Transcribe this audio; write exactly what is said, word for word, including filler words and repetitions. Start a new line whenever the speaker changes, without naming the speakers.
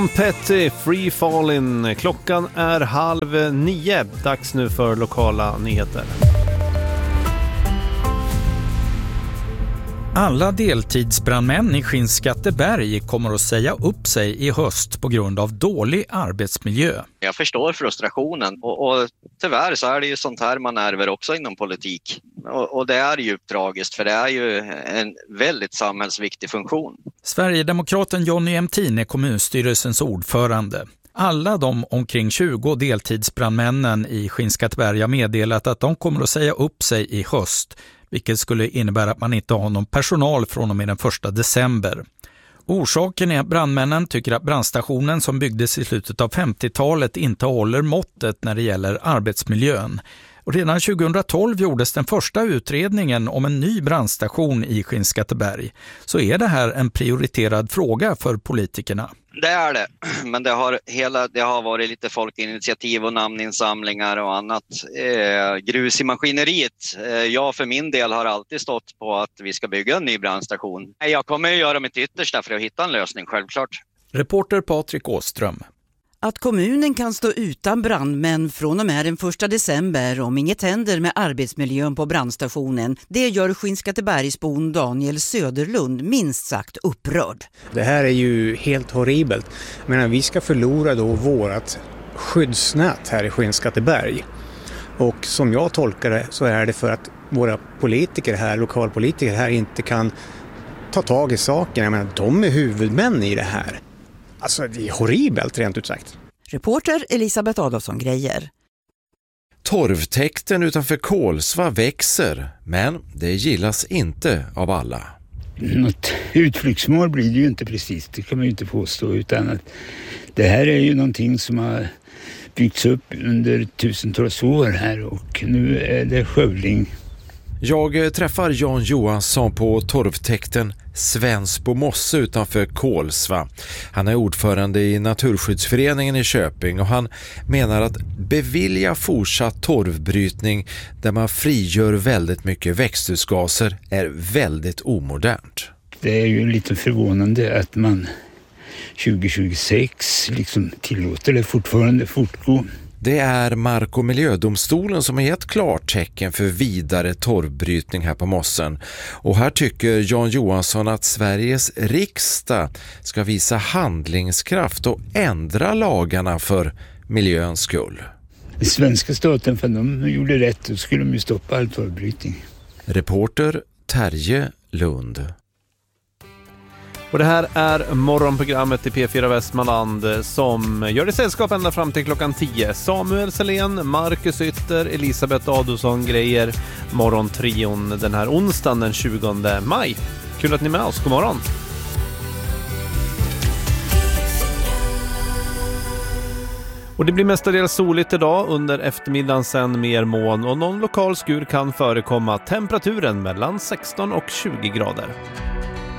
Petty, Free Fallin'. Klockan är halv nio. Dags nu för lokala nyheter.
Alla deltidsbrandmän i Skinnskatteberg kommer att säga upp sig i höst på grund av dålig arbetsmiljö.
Jag förstår frustrationen och, och tyvärr så är det ju sånt här man ärver också inom politik. Och, och det är djupt tragiskt för det är ju en väldigt samhällsviktig funktion.
Sverigedemokraten Johnny Emtin är kommunstyrelsens ordförande. Alla de omkring tjugo deltidsbrandmännen i Skinnskatteberg har meddelat att de kommer att säga upp sig i höst, vilket skulle innebära att man inte har någon personal från och med den första december. Orsaken är att brandmännen tycker att brandstationen som byggdes i slutet av femtiotalet inte håller måttet när det gäller arbetsmiljön. Och redan tjugohundratolv gjordes den första utredningen om en ny brandstation i Skinnskatteberg. Så är det här en prioriterad fråga för politikerna.
Det är det, men det har, hela, det har varit lite folkinitiativ och namninsamlingar och annat. Eh, grus i maskineriet. Eh, jag för min del har alltid stått på att vi ska bygga en ny brandstation. Jag kommer att göra mitt yttersta för att hitta en lösning, självklart.
Reporter Patrik Åström.
Att kommunen kan stå utan brandmän från och med den första december om inget händer med arbetsmiljön på brandstationen, det gör Skinnskattebergsbon Daniel Söderlund minst sagt upprörd.
Det här är ju helt horribelt. Men vi ska förlora då vårat skyddsnät här i Skinnskatteberg. Och som jag tolkar det så är det för att våra politiker här, lokalpolitiker här inte kan ta tag i saken. Jag menar, de är huvudmän i det här. Alltså det är horribelt rent ut sagt.
Reporter Elisabeth Adolfsson Grejer.
Torvtäkten utanför Kolsva växer, men det gillas inte av alla.
Något utflyktsmål blir det ju inte precis, det kan man ju inte påstå, utan att det här är ju någonting som har byggts upp under tusentals år här och nu är det skövling.
Jag träffar Jan Johansson på torvtäkten Svensbo mosse utanför Kolsva. Han är ordförande i Naturskyddsföreningen i Köping och han menar att bevilja fortsatt torvbrytning där man frigör väldigt mycket växthusgaser är väldigt omodernt.
Det är ju lite förvånande att man tjugo tjugosex liksom tillåter det fortfarande fortgå.
Det är Mark- och miljödomstolen som har gett klartecken för vidare torvbrytning här på mossen. Och här tycker Jan Johansson att Sveriges riksdag ska visa handlingskraft och ändra lagarna för miljöns skull.
Den svenska staten, för de gjorde rätt, då skulle de ju stoppa all torvbrytning.
Reporter Terje Lund.
Och det här är morgonprogrammet i P fyra Västmanland som gör det sällskap ända fram till klockan tio. Samuel Selén, Marcus Ytter, Elisabeth Adolfsson Grejer, morgontrion den här onsdagen den tjugonde maj. Kul att ni är med oss, god morgon! Och det blir mestadels soligt idag, under eftermiddagen sen mer moln och någon lokal skur kan förekomma. Temperaturen mellan sexton och tjugo grader.